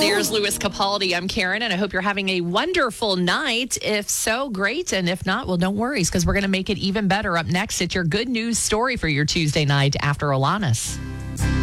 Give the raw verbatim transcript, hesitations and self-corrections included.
There's Louis Capaldi. I'm Karen, and I hope you're having a wonderful night. If so, great. And if not, well, don't worry, because we're going to make it even better. Up next, it's your good news story for your Tuesday night after Alanis.